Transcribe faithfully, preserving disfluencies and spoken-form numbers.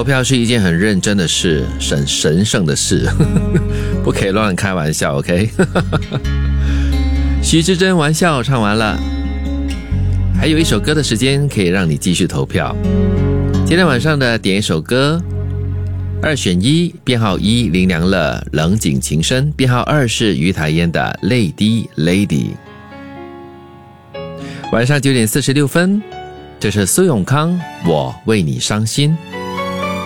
投票是一件很认真的事，神神圣的事，不可以乱开玩笑 OK 徐志珍玩笑唱完了，还有一首歌的时间可以让你继续投票。今天晚上的点一首歌，二选一，编号一林良乐冷井情深，编号二是于台烟的泪滴 Lady。 晚上九点四十六分，这是苏永康我为你伤心。